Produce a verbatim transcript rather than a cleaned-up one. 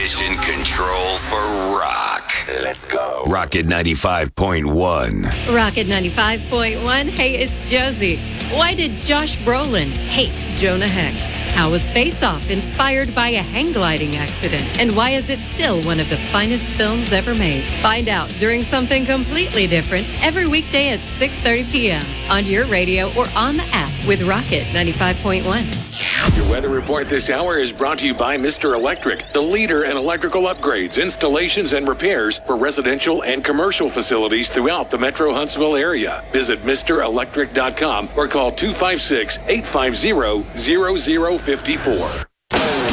Mission control for rock. Let's go. Rocket ninety-five point one. Rocket ninety-five point one. Hey, it's Josie. Why did Josh Brolin hate Jonah Hex? How was Face Off inspired by a hang gliding accident? And why is it still one of the finest films ever made? Find out during something completely different every weekday at six thirty p.m. on your radio or on the app with Rocket ninety-five point one. Your weather report this hour is brought to you by Mister Electric, the leader in electrical upgrades, installations, and repairs for residential and commercial facilities throughout the Metro Huntsville area. Visit Mister Electric dot com or call two five six, eight five zero, zero zero five four.